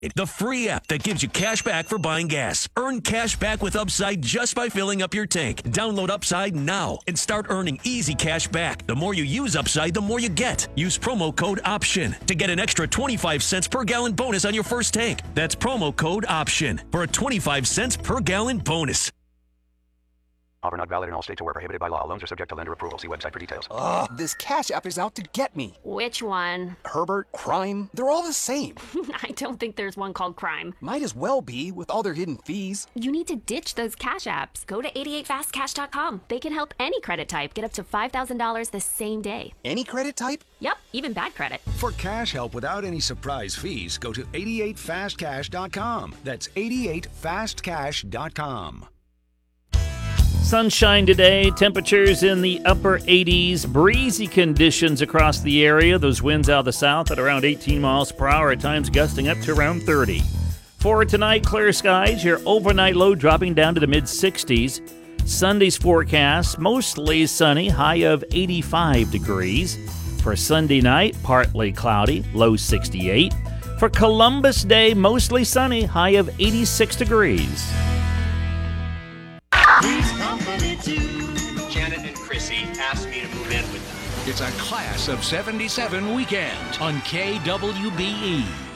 The free app that gives you cash back for buying gas. Earn cash back with Upside just by filling up your tank. Download Upside now and start earning easy cash back. The more you use Upside, the more you get. Use promo code OPTION to get an extra 25 cents per gallon bonus on your first tank. That's promo code OPTION for a 25 cents per gallon bonus. Offer not valid in all states or where prohibited by law. Loans are subject to lender approval. See website for details. Ugh, this Cash App is out to get me. Which one? Herbert, Crime, they're all the same. I don't think there's one called Crime. Might as well be with all their hidden fees. You need to ditch those Cash Apps. Go to 88fastcash.com. They can help any credit type get up to $5,000 the same day. Any credit type? Yep, even bad credit. For cash help without any surprise fees, go to 88fastcash.com. That's 88fastcash.com. Sunshine today, temperatures in the upper 80s, breezy conditions across the area. Those winds out of the south at around 18 miles per hour, at times gusting up to around 30. For tonight, clear skies, your overnight low dropping down to the mid-60s. Sunday's forecast, mostly sunny, high of 85 degrees. For Sunday night, partly cloudy, low 68. For Columbus Day, mostly sunny, high of 86 degrees. Janet and Chrissy asked me to move in with them. It's a Class of 77 weekend on KWBE.